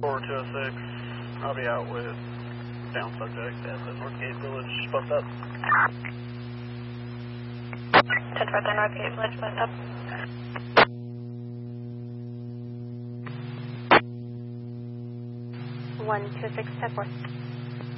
4206, I'll be out with down subject at the Northgate Village bus stop. 10 further Northgate Village bus stop. One 2 6 10 4.